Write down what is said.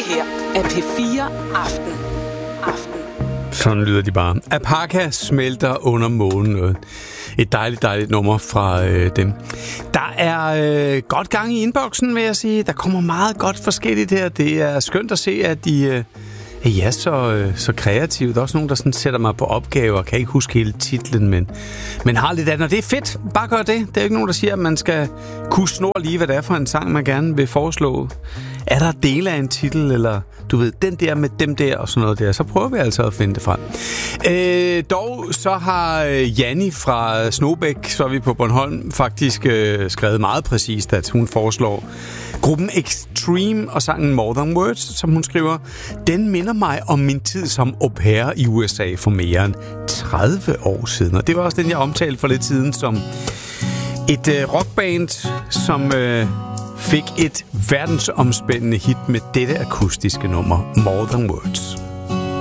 her er P4 Aften. Sådan lyder de bare. Apaka smelter under månen. Et dejligt nummer fra dem. Der er godt gang i inboxen, vil jeg sige. Der kommer meget godt forskelligt her. Det er skønt at se, at de er så kreative. Der er også nogen, der sådan sætter mig på opgaver. Kan ikke huske hele titlen, men har lidt andet. Det er fedt. Bare gør det. Der er ikke nogen, der siger, at man skal kunne snor lige, hvad det er for en sang, man gerne vil foreslå. Er der dele af en titel, eller du ved, den der med dem der og sådan noget der, så prøver vi altså at finde det frem. Dog så har Janni fra Snobæk, så er vi på Bornholm, faktisk skrevet meget præcist, at hun foreslår gruppen Extreme og sangen More Than Words, som hun skriver. Den minder mig om min tid som au pair i USA for mere end 30 år siden. Og det var også den, jeg omtalte for lidt siden som et rockband, som fik et verdensomspændende hit med dette akustiske nummer, More Than Words.